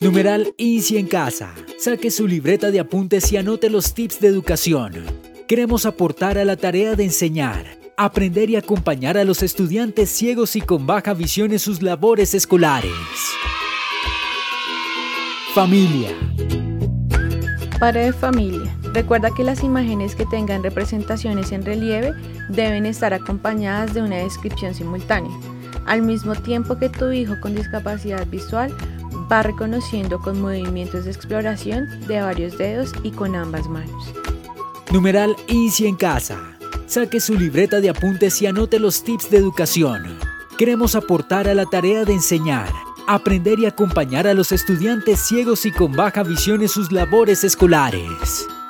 Numeral Easy en casa. Saque su libreta de apuntes y anote los tips de educación. Queremos aportar a la tarea de enseñar, aprender y acompañar a los estudiantes ciegos y con baja visión en sus labores escolares. Familia. Padre de familia. Recuerda que las imágenes que tengan representaciones en relieve deben estar acompañadas de una descripción simultánea, al mismo tiempo que tu hijo con discapacidad visual va reconociendo con movimientos de exploración de varios dedos y con ambas manos. Numeral Easy en casa. Saque su libreta de apuntes y anote los tips de educación. Queremos aportar a la tarea de enseñar, aprender y acompañar a los estudiantes ciegos y con baja visión en sus labores escolares.